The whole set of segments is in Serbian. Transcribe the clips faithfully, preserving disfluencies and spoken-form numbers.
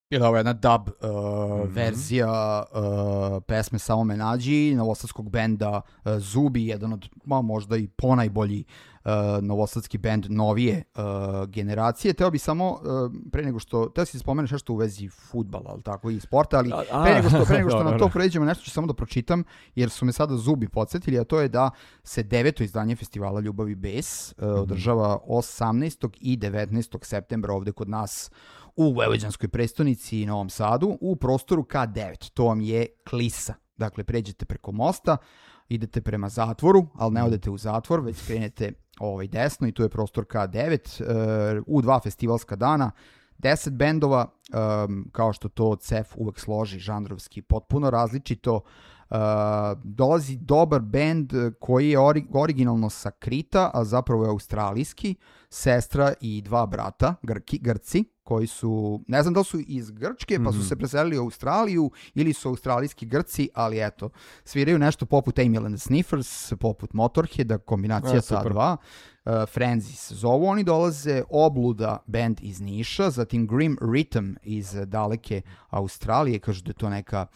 Bila ovo jedna dub uh, mm-hmm. verzija uh, pesme Samo me nađi, novosadskog benda uh, Zubi, jedan od ma, možda i ponajbolji uh, novosadski bend novije uh, generacije. Teo bi samo, uh, pre nego što, teo si spomeneš nešto u vezi fudbala, ali tako, i sporta, ali a, pre nego što, pre nego što na to pređemo, nešto ću samo da pročitam, jer su me sada Zubi podsjetili, a to je da se deveto izdanje festivala Ljubav i bes uh, mm-hmm. održava osamnaestog i devetnaestog septembra ovde kod nas u vojvođanskoj prestonici i Novom Sadu, u prostoru K devet. To vam je Klisa. Dakle, pređete preko mosta, idete prema zatvoru, ali ne odete u zatvor, već krenete ovaj desno i tu je prostor K devet. Uh, u dva festivalska dana, deset bendova, um, kao što to C E F uvek složi, žanrovski, potpuno različito. Uh, dolazi dobar bend koji je ori- originalno sa Krita, a zapravo je australijski, sestra i dva brata, Grki, Grci, koji su, ne znam da li su iz Grčke, pa su se preselili u Australiju, ili su australijski Grci, ali eto, sviraju nešto poput Emil and the Sniffers, poput Motorheada, kombinacija ta dva. Uh, Frenzis zovu, oni dolaze, Obluda, band iz Niša, zatim Grim Rhythm iz daleke Australije, kažu da je to neka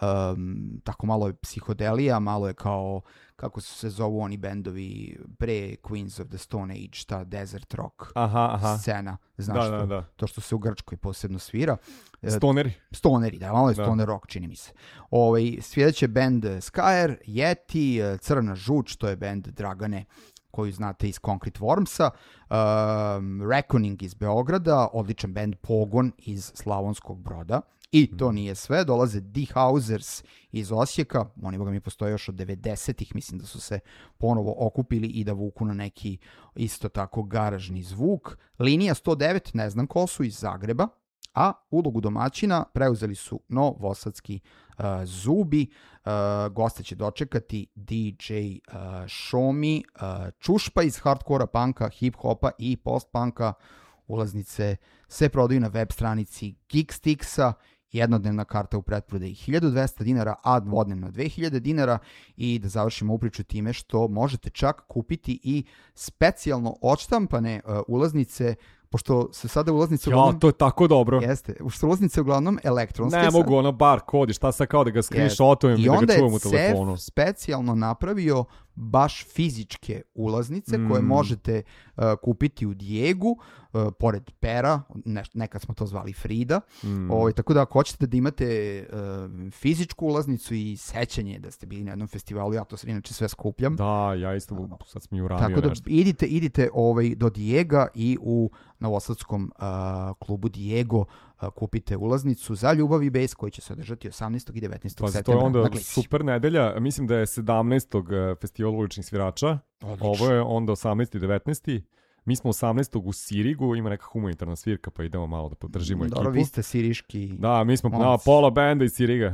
um, tako malo je psihodelija, malo je kao, kako su se zovu oni bendovi pre Queens of the Stone Age, ta desert rock aha, aha. scena, znaš da, to, da, da. to što se u Grčkoj posebno svira. Stoneri. Stoneri, da, malo je da. Stoner rock, čini mi se. Ovaj, svijedeće band Skyer, Yeti, Crna žuč, to je band Dragane, koju znate iz Concrete Wormsa, um, Reckoning iz Beograda, odličan band Pogon iz Slavonskog Broda. I to nije sve, dolaze Die Hausers iz Osijeka, oni boga mi postoje još od devedesetih, mislim da su se ponovo okupili i da vuku na neki isto tako garažni zvuk. Linija sto devet, ne znam ko su, iz Zagreba, a ulogu domaćina preuzeli su novosadski uh, Zubi. Uh, goste će dočekati D J uh, Šomi, uh, Čušpa iz hardkora, punka, hip-hopa i post-punka. Ulaznice se prodaju na web stranici Geekstixa, jednodnevna karta u pretprodaji hiljadu dvesta dinara, a dvodnevna dve hiljade dinara. I da završimo u priču time što možete čak kupiti i specijalno odštampane uh, ulaznice, pošto se sada ulaznice uglavnom... Ja, to je tako dobro. Jeste, što ulaznice uglavnom elektronske. Ne mogu, ono bar kod, šta sad kao da ga screenshotujem i da ga čuvam u telefonu. I onda je C E F specijalno napravio baš fizičke ulaznice mm. koje možete uh, kupiti u Dijegu, uh, pored Pera, ne, nekad smo to zvali Frida. Mm. Ovaj, tako da ako hoćete da imate uh, fizičku ulaznicu i sećanje da ste bili na jednom festivalu, ja to sad inače sve skupljam. Da, ja isto sad sam i uramio tako da nešto. idite, idite ovaj, do Dijega i u novosadskom uh, klubu Diego uh, kupite ulaznicu za Ljubav i bes koji će se održati osamnaestog i devetnaestog pa, septembra. To je onda super nedelja, mislim da je sedamnaestog festival uličnih svirača. Odlično. Ovo je onda osamnaesti i devetnaesti Mi smo osamnaestog u Sirigu, ima neka humanitarna svirka, pa idemo malo da podržimo ekipu. Dobro, vi ste siriški... Da, mi smo na pola benda iz Siriga.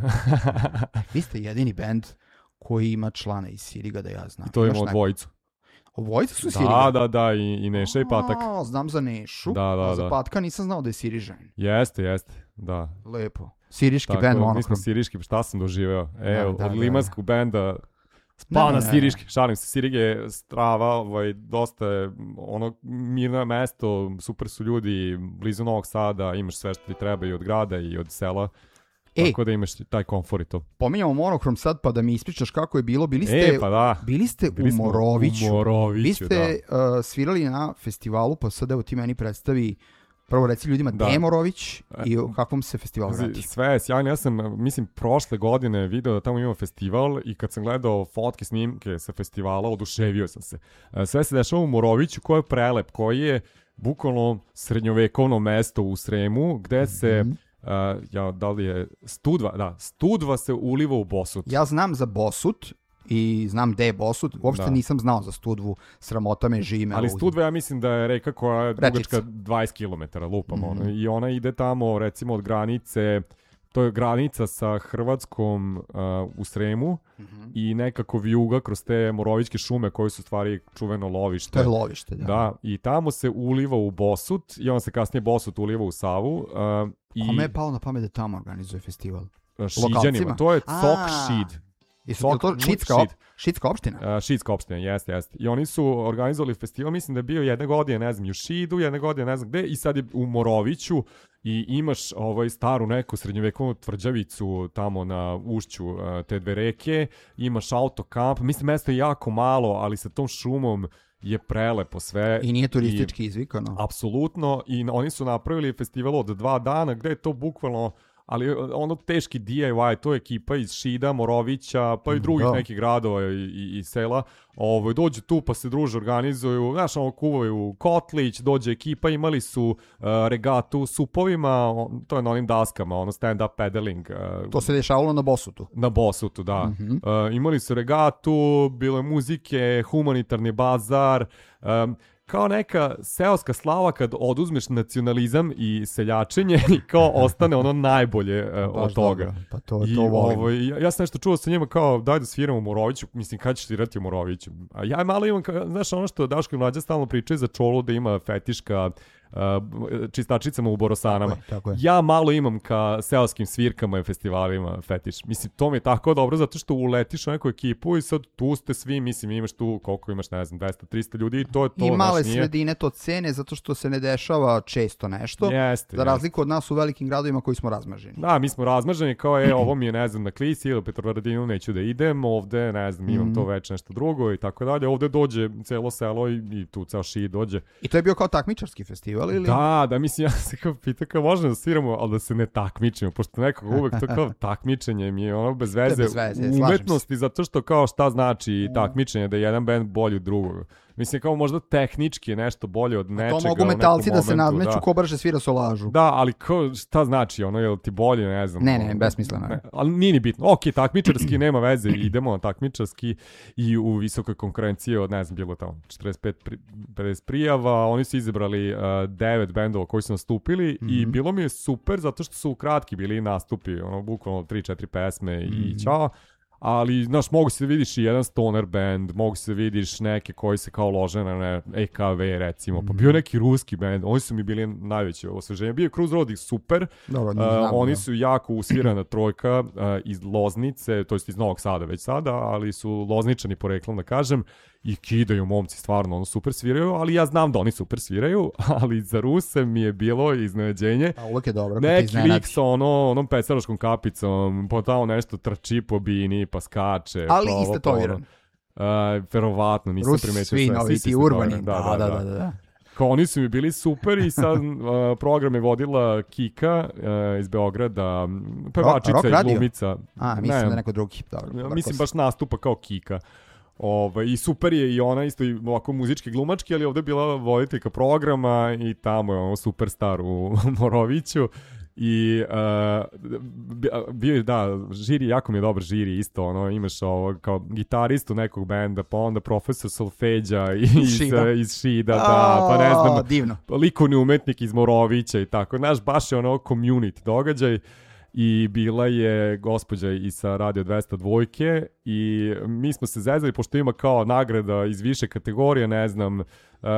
Vi ste jedini bend koji ima člana iz Siriga, da ja znam. I to imamo dvojicu. Obojica su da, Siriga? Da, da, i, i Neša i Patak. A, znam za Nešu, da, da, a za da. Patka nisam znao da je Sirižan. Jeste, jeste, da. Lepo. Siriški tako, bend Monokrom. Mi smo siriški, šta sam doživeo? E, da, od da, limanskog da. benda spao na siriški, šalim se, Sirig je strava, ovaj, dosta je ono mirno mesto, super su ljudi, blizu Novog Sada, imaš sve što ti treba i od grada i od sela. Ej, tako da imaš taj komfor i to. Pominjamo Monokrom sad, pa da mi ispričaš kako je bilo. Bili ste, e, pa da. bili ste bili u Moroviću. U Moroviću, Vi ste da. uh, svirali na festivalu, pa sad evo ti meni predstavi, prvo reci ljudima da je Morović i o kakvom se festivalu radi. Sve je sjajno. Ja sam, mislim, prošle godine video da tamo ima festival i kad sam gledao fotke, snimke sa festivala, oduševio sam se. Sve se dešava u Moroviću, koji je prelep, koji je bukvalno srednjovekovno mesto u Sremu, gde se... Mm-hmm. Uh, ja, da li je Studva, da, Studva se uliva u Bosut. Ja znam za Bosut i znam gde je Bosut, uopšte da. Nisam znao za Studvu, sramota me žime. Ali Studva ja mislim da je reka koja je dugačka dvadeset kilometara, lupam mm-hmm. ono, i ona ide tamo recimo od granice, to je granica sa Hrvatskom uh, u Sremu mm-hmm. i nekako vijuga kroz te Morovićke šume koje su stvari čuveno lovište. To je lovište, da. Da, i tamo se uliva u Bosut i on se kasnije Bosut uliva u Savu. Uh, i... Kome je palo na pamet da tamo organizuje festival? Šiđanima, to je Cok Šid. I su, je to Šidska, op, Šidska opština? Uh, Šidska opština, jeste, jeste. I oni su organizovali festival, mislim da je bio jedne godine, ne znam, u Šidu, jedne godine, ne znam gde, i sad je u Moroviću i imaš ovaj staru neku srednjovekovnu tvrđavicu tamo na ušću uh, te dve reke, imaš autokamp, mislim, mesto je jako malo, ali sa tom šumom je prelepo sve. I nije turistički i, izvikano. Apsolutno, i oni su napravili festival od dva dana, gde je to bukvalno, ali ono teški D I Y, to je ekipa iz Šida, Morovića, pa i drugih da. nekih gradova i, i, i sela, ovo, dođu tu pa se druže, organizuju, znaš, ono, kuvaju kotlić, dođe ekipa, imali su uh, regatu u supovima, on, to je na onim daskama, ono stand-up paddling. Uh, to se dešavalo na Bosutu. Na Bosutu, da. Mm-hmm. Uh, imali su regatu, bilo je muzike, humanitarni bazar, um, kao neka seoska slava kad oduzmeš nacionalizam i seljačenje i kao ostane ono najbolje uh, od toga. Dobro. Pa to, I, to volim. Ovo, ja, ja sam nešto čuo sa njima kao daj da sviramo u Moroviću, mislim kad ćeš svirati u Moroviću. A ja malo imam, znaš ono što Daško i Mlađa stalno pričaju za Čolu da ima fetiška uh, čistačicama u Borosanama. Tako je, tako je. Ja malo imam ka seoskim svirkama i festivalima fetiš. Mislim, to mi je tako dobro zato što uletiš u neku ekipu i sad tu ste svi, mislim, imaš tu koliko imaš, ne znam, dvesta trista ljudi i to je to. I male naš, nije... sredine to cene zato što se ne dešava često nešto. Jeste, za razliku od nas u velikim gradovima koji smo razmaženi. Da, mi smo razmaženi kao je, ovo mi je, ne znam, na Klisi ili Petrovaradinu neću da idem, ovde, ne znam, imam mm. to već nešto drugo i tako dalje. Ovde dođe celo selo i, i tu ceo Šid dođe. I to je bio kao takmičarski festival ili? Da, da, mislim, ja se kao pitao kao možemo da sviramo, ali da se ne takmičimo, pošto nekako uvek to kao takmičenje mi je ono bez veze, bez veze u umetnosti, zato što kao šta znači takmičenje, da je jedan band bolji od drugog. Mislim, kao možda tehnički je nešto bolje od nečega. To mogu metalci da se nadmeću da. Ko brže svira solažu. Da, ali ko, šta znači ono, je li ti bolje, ne znam. Ne, ne, besmisleno. Ne, ali nije ni bitno. Ok, takmičarski nema veze, idemo na takmičarski i u visokoj konkurenciji od, ne znam, bilo tamo četrdeset pet pedeset prijava, oni su izabrali uh, devet bendova koji su nastupili mm-hmm. i bilo mi je super zato što su kratki bili nastupi, ono, bukvalno tri četiri pesme mm-hmm. i ćao. Ali, znaš, mogu se da vidiš i jedan stoner band, mogu se da vidiš neke koji se kao lože na ne, E K V recimo, pa bio neki ruski band, oni su mi bili najveće osveženje. Bio je Cruise Road super, dobro, uh, oni su jako usvirana trojka uh, iz Loznice, to jest iz Novog Sada već sada, ali su lozničani poreklom da kažem, i kidaju momci, stvarno, ono super sviraju, ali ja znam da oni super sviraju, ali za Ruse mi je bilo iznenađenje. A uvek je dobro. Neki lik sa ono, onom pecaroškom kapicom, pa tamo nešto trči po bini, pa skače. Ali pa iste to vjerujem. Uh, verovatno, nisam Rus, primetio svi sve. novi, ti urbani. Da, da, da, da, da. Kao oni su mi bili super i sad uh, program je vodila Kika uh, iz Beograda, pevačica i glumica. A, mislim ne, da neko drugi. Dobro, mislim baš nastupa kao Kika. Ove, i super je i ona isto i ovako muzički glumački, ali ovde je bila voditeljka programa i tamo je ono superstar u Moroviću i uh, bio je, da, žiri, jako mi je dobar žiri isto, ono, imaš ovo kao gitaristu nekog benda, pa onda profesor solfeđa iz Šida, iz Šida da, pa ne znam, divno. likovni umetnik iz Morovića i tako, znaš, baš je ono community događaj. I bila je gospođa i sa Radio dvesta dva i mi smo se zezali, pošto ima kao nagrada iz više kategorije, ne znam,